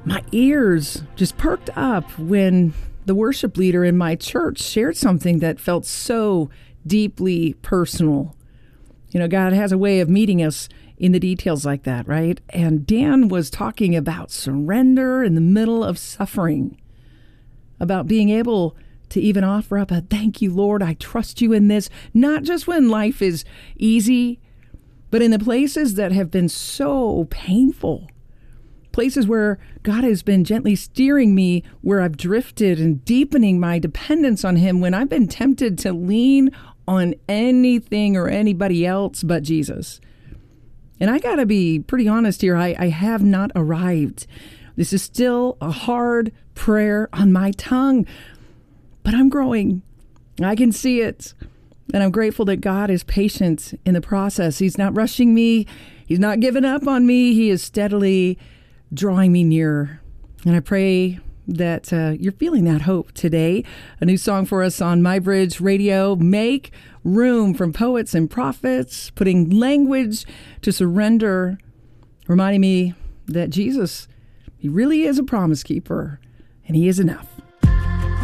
My ears just perked up when the worship leader in my church shared something that felt so deeply personal. You know, God has a way of meeting us in the details like that, right? And Dan was talking about surrender in the middle of suffering, about being able to even offer up a thank you, Lord, I trust you in this, not just when life is easy, but in the places that have been so painful, places where God has been gently steering me, where I've drifted and deepening my dependence on him when I've been tempted to lean on anything or anybody else but Jesus. And I got to be pretty honest here, I have not arrived. This is still a hard prayer on my tongue, but I'm growing. I can see it. And I'm grateful that God is patient in the process. He's not rushing me. He's not giving up on me. He is steadily drawing me nearer. And I pray that you're feeling that hope today. A new song for us on MyBridge Radio, Make Room, from Poets and Prophets, putting language to surrender, reminding me that Jesus, he really is a promise keeper, and he is enough.